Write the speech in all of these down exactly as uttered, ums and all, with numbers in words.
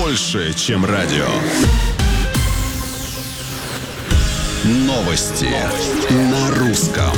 больше, чем радио. Новости, Новости. На русском.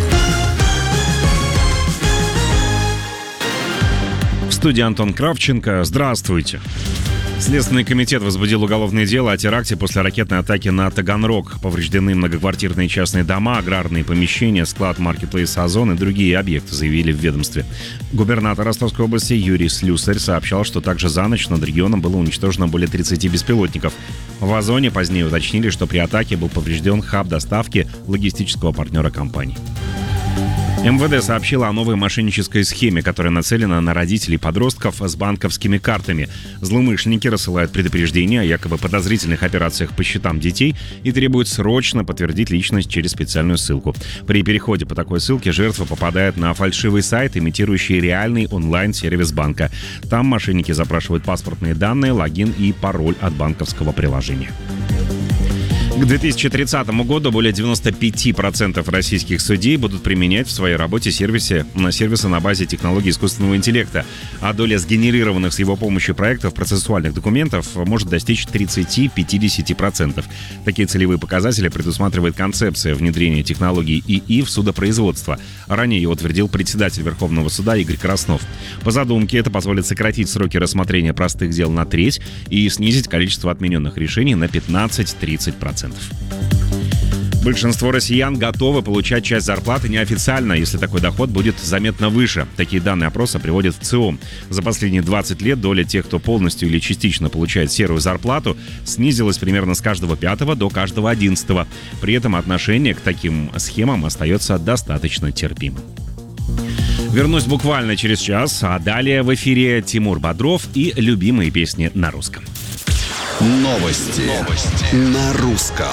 В студии Антон Кравченко. Здравствуйте. Следственный комитет возбудил уголовное дело о теракте после ракетной атаки на Таганрог. Повреждены многоквартирные частные дома, аграрные помещения, склад маркетплейса «Озон» и другие объекты, заявили в ведомстве. Губернатор Ростовской области Юрий Слюсарь сообщал, что также за ночь над регионом было уничтожено более тридцати беспилотников. В «Озоне» позднее уточнили, что при атаке был поврежден хаб доставки логистического партнера компании. эм вэ дэ сообщила о новой мошеннической схеме, которая нацелена на родителей подростков с банковскими картами. Злоумышленники рассылают предупреждения о якобы подозрительных операциях по счетам детей и требуют срочно подтвердить личность через специальную ссылку. При переходе по такой ссылке жертва попадает на фальшивый сайт, имитирующий реальный онлайн-сервис банка. Там мошенники запрашивают паспортные данные, логин и пароль от банковского приложения. К две тысячи тридцатому году более девяносто пять процентов российских судей будут применять в своей работе сервисы, на сервисы на базе технологий искусственного интеллекта, а доля сгенерированных с его помощью проектов процессуальных документов может достичь тридцать-пятьдесят процентов. Такие целевые показатели предусматривает концепция внедрения технологий ИИ в судопроизводство. Ранее ее утвердил председатель Верховного суда Игорь Краснов. По задумке это позволит сократить сроки рассмотрения простых дел на треть и снизить количество отмененных решений на пятнадцать-тридцать процентов. Большинство россиян готовы получать часть зарплаты неофициально, если такой доход будет заметно выше. Такие данные опроса приводят в ЦИОМ. За последние двадцать лет доля тех, кто полностью или частично получает серую зарплату, снизилась примерно с каждого пятого до каждого одиннадцатого. При этом отношение к таким схемам остается достаточно терпимым. Вернусь буквально через час, а далее в эфире Тимур Бодров и любимые песни на русском. Новости, Новости. На русском.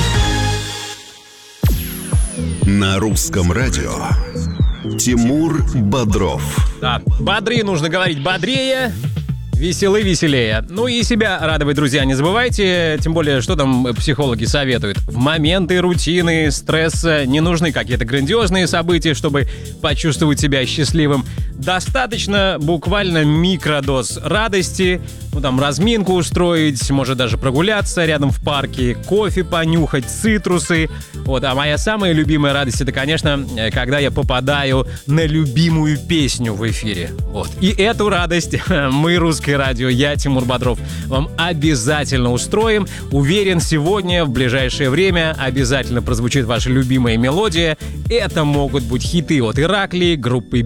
На русском радио. Тимур Бодров. Да, бодрее нужно говорить бодрее, веселы веселее. Ну и себя радовать, друзья, не забывайте. Тем более, что там психологи советуют. В моменты рутины, стресса не нужны какие-то грандиозные события, чтобы почувствовать себя счастливым. Достаточно буквально микродоз радости. Ну там разминку устроить, может даже прогуляться рядом в парке, кофе понюхать, цитрусы. Вот, а моя самая любимая радость — это, конечно, когда я попадаю на любимую песню в эфире. Вот. И эту радость мы, Русское радио, я, Тимур Бодров, вам обязательно устроим. Уверен, сегодня, в ближайшее время, обязательно прозвучит ваша любимая мелодия. Это могут быть хиты от Ираклии, группы